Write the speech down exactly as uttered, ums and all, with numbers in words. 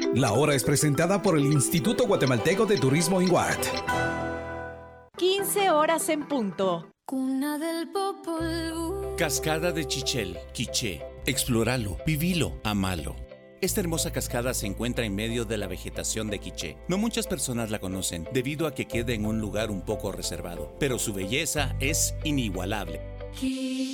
La hora es presentada por el Instituto Guatemalteco de Turismo INGUAT. quince horas en punto. Cuna del Popol Vuh. Cascada de Chichel, Quiché. Explóralo, vivilo, amalo. Esta hermosa cascada se encuentra en medio de la vegetación de Quiché. No muchas personas la conocen debido a que queda en un lugar un poco reservado, pero su belleza es inigualable. Quiché.